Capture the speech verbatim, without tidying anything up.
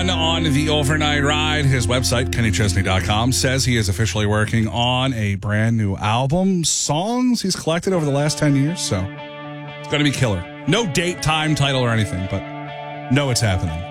fun on the overnight ride. His website, kenny chesney dot com, says he is officially working on a brand new album. Songs he's collected over the last ten years, so it's going to be killer. No date, time, title, or anything, but know it's happening.